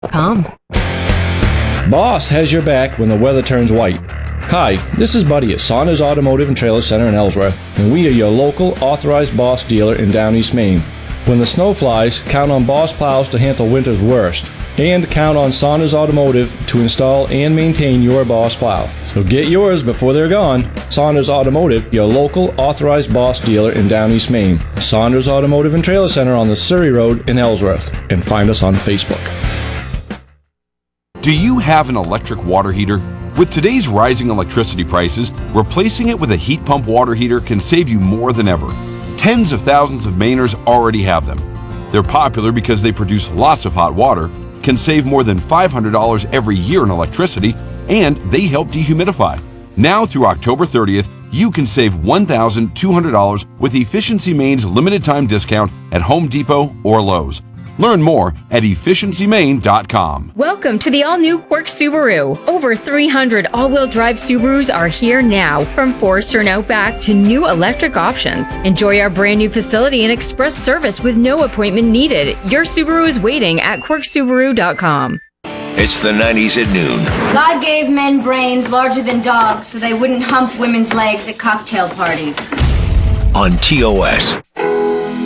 Boss has your back when the weather turns white. Hi, this is Buddy at Saunders Automotive and Trailer Center in Ellsworth, and we are your local authorized Boss dealer in Down East Maine. When the snow flies, count on Boss plows to handle winter's worst, and count on Saunders Automotive to install and maintain your Boss plow. So get yours before they're gone. Saunders Automotive, your local authorized Boss dealer in Down East Maine. Saunders Automotive and Trailer Center on the Surrey Road in Ellsworth, and find us on Facebook. Do you have an electric water heater? With today's rising electricity prices, replacing it with a heat pump water heater can save you more than ever. Tens of thousands of Mainers already have them. They're popular because they produce lots of hot water, can save more than $500 every year in electricity, and they help dehumidify. Now through October 30th, you can save $1,200 with Efficiency Maine's limited time discount at Home Depot or Lowe's. Learn more at efficiencymaine.com. Welcome to the all-new Quirk Subaru. Over 300 all-wheel drive Subarus are here now, from Forester and Outback to new electric options. Enjoy our brand new facility and express service with no appointment needed. Your Subaru is waiting at quirksubaru.com. It's the 90s at noon. God gave men brains larger than dogs so they wouldn't hump women's legs at cocktail parties. On TOS.